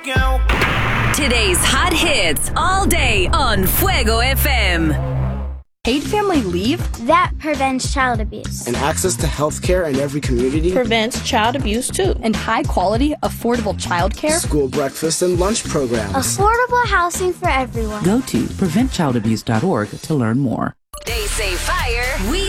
Today's hot hits all day on Fuego FM. Paid family leave? That prevents child abuse. And access to health care in every community prevents child abuse too. And high quality, affordable child care? School breakfast and lunch programs. Affordable housing for everyone. Go to preventchildabuse.org to learn more. They say fire, we